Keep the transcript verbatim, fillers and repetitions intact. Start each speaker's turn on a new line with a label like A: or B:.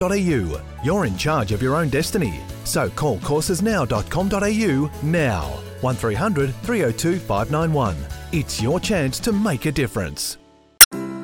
A: You're in charge of your own destiny. So call courses now dot com dot a u now. one three hundred three oh two five nine one. It's your chance to make a difference.